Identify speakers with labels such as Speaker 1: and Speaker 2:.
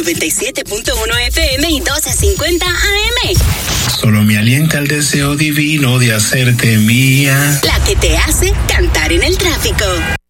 Speaker 1: 97.1 FM y 1250 AM.
Speaker 2: Solo me alienta el deseo divino de hacerte mía.
Speaker 1: La que te hace cantar en el tráfico.